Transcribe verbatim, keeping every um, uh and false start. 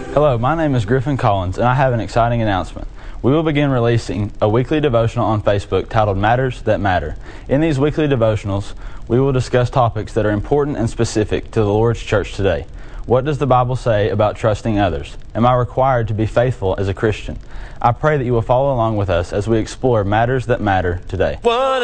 Hello, my name is Griffin Collins, and I have an exciting announcement. We will begin releasing a weekly devotional on Facebook titled Matters That Matter. In these weekly devotionals, we will discuss topics that are important and specific to the Lord's church today. What does the Bible say about trusting others? Am I required to be faithful as a Christian? I pray that you will follow along with us as we explore matters that matter today. What